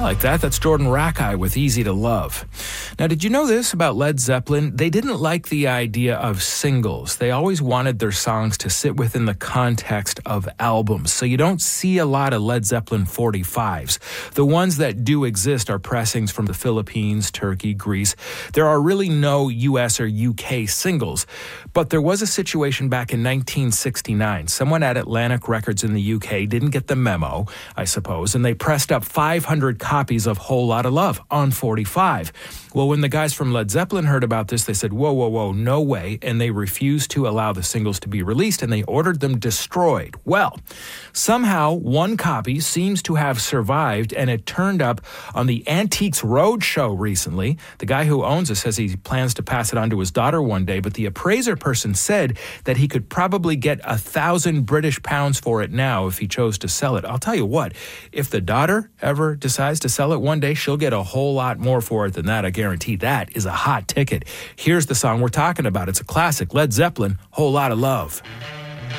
I like that. That's Jordan Rakei with Easy to Love. Now, did you know this about Led Zeppelin? They didn't like the idea of singles. They always wanted their songs to sit within the context of albums. So you don't see a lot of Led Zeppelin 45s. The ones that do exist are pressings from the Philippines, Turkey, Greece. There are really no US or UK singles. But there was a situation back in 1969. Someone at Atlantic Records in the UK didn't get the memo, I suppose, and they pressed up 500 copies of Whole Lotta Love on 45. Well, when the guys from Led Zeppelin heard about this, they said, whoa, no way, and they refused to allow the singles to be released, and they ordered them destroyed. Well, somehow one copy seems to have survived, and it turned up on the Antiques Roadshow recently. The guy who owns it says he plans to pass it on to his daughter one day, but the appraiser person said that he could probably get 1,000 British pounds for it now if he chose to sell it. I'll tell you what, if the daughter ever decides to sell it one day, she'll get a whole lot more for it than that. I guarantee that is a hot ticket. Here's the song we're talking about. It's a classic. Led Zeppelin, Whole Lotta Love.